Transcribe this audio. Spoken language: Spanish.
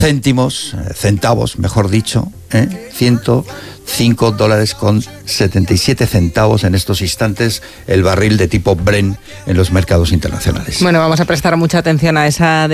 centavos, mejor dicho, $105.77 en estos instantes el barril de tipo Brent en los mercados internacionales. Bueno, vamos a prestar mucha atención a esa